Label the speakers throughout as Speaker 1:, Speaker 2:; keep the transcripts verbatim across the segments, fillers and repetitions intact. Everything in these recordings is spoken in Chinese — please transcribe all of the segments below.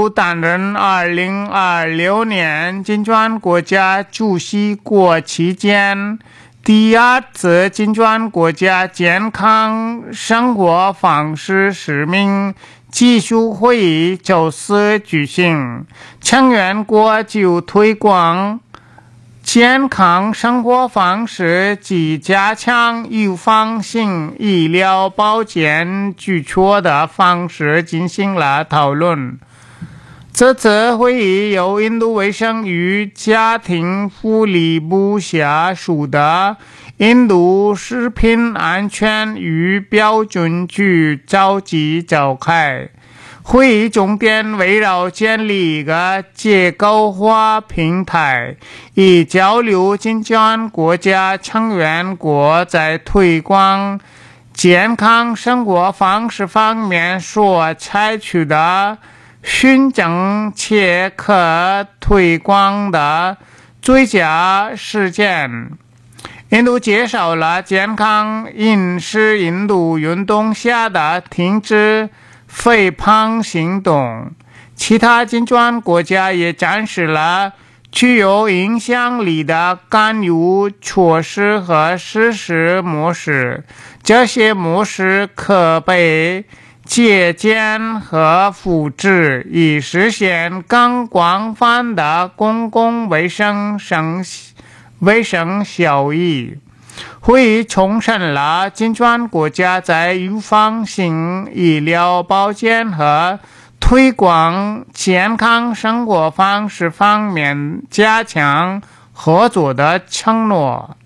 Speaker 1: 度担任二零二六年金砖国家主席国期间第二次金砖国家健康生活方式使命技术会议周四举行，成员国就推广健康生活方式及加强预防性医疗保健举措的方式进行了讨论。这次会议由印度卫生与家庭福利部下属的印度食品安全与标准局召集召开。会议重点围绕建立一个结构化平台，以交流金砖国家成员国在推广健康生活方式方面所采取的循证且可推广的最佳实践。印度介绍了健康饮食印度运动下的停止肥胖行动，其他金砖国家也展示了具有影响力的干预措施和实施模式，这些模式可被借鉴和复制，以实现更广泛的公共卫生卫生效益。会议重申了金砖国家在预防性医疗保健和推广健康生活方式方面加强合作的承诺。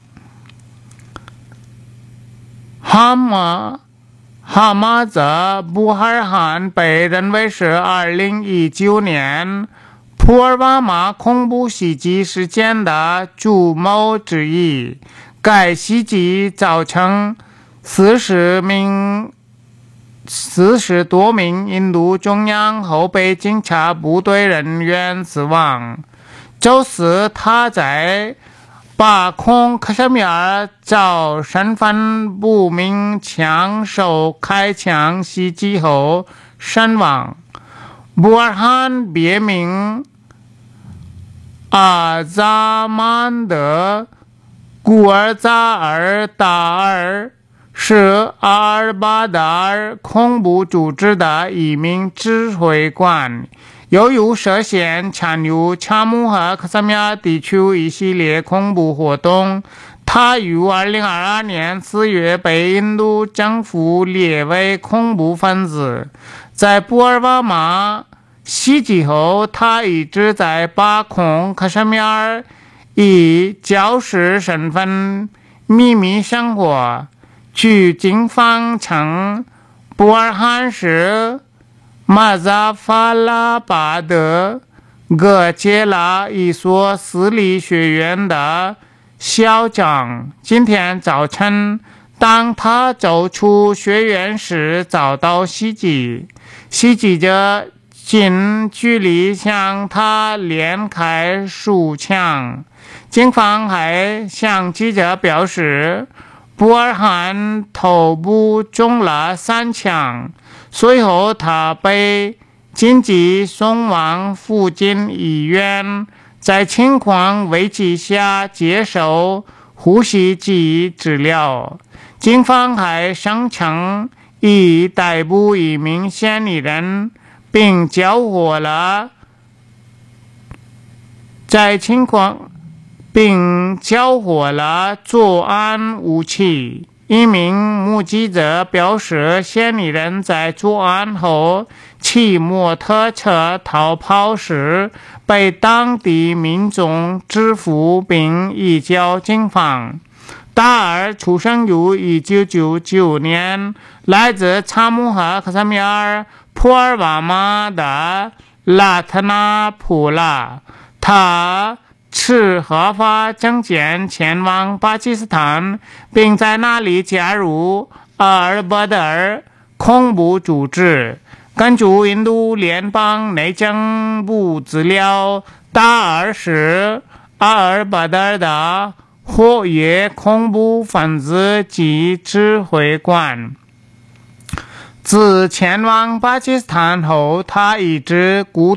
Speaker 1: 哈马哈马泽布哈尔汗被认为是二零一九年普尔瓦马恐怖袭击事件的主谋之一。该袭击造成四十名四十多名印度中央后备警察部队人员死亡。周四，他在巴孔克什米尔遭身份不明枪手开枪袭击后身亡。布尔汗别名阿扎曼德古尔扎尔达尔是阿尔巴达尔恐怖组织的一名指挥官，由于涉嫌参与查姆和克什米尔地区一系列恐怖活动，他于二零二二年四月被印度政府列为恐怖分子。在布尔瓦马袭击后，他一直在巴孔克什米尔以教师身份秘密生活。据警方称，布尔汗是马扎法拉巴德格杰拉一所私立学院的校长。今天早晨，当他走出学院时遭到袭击，袭击者近距离向他连开数枪。警方还向记者表示，布尔汗头部中了三枪，随后他被紧急送往附近医院，在情况危急下接受呼吸机治疗。警方还声称已逮捕一名嫌疑人，并缴获了在情况并缴获了作案武器。一名目击者表示，嫌疑人在作案后骑摩托车逃跑时被当地民众制服并移交警方。达尔出生于一九九九年，来自查姆和克什米尔普尔瓦马的拉特纳普拉。他持合法证件前往巴基斯坦，并在那里加入阿尔巴德尔恐怖组织。根据印度联邦内政部资料，达尔是阿尔巴德尔的活跃恐怖分子及指挥官。自前往巴基斯坦后，他一直孤